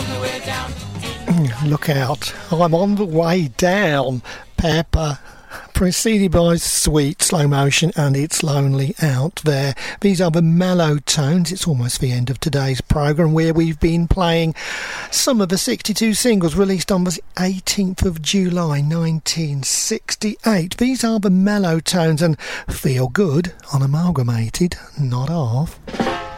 Look out, I'm on the way down. Pepper, preceded by Sweet, Slow Motion, and It's Lonely Out There. These are the mellow tones. It's almost the end of today's programme, where we've been playing some of the 62 singles released on the 18th of July 1968. These are the mellow tones, and Feel Good on Amalgamated, not half.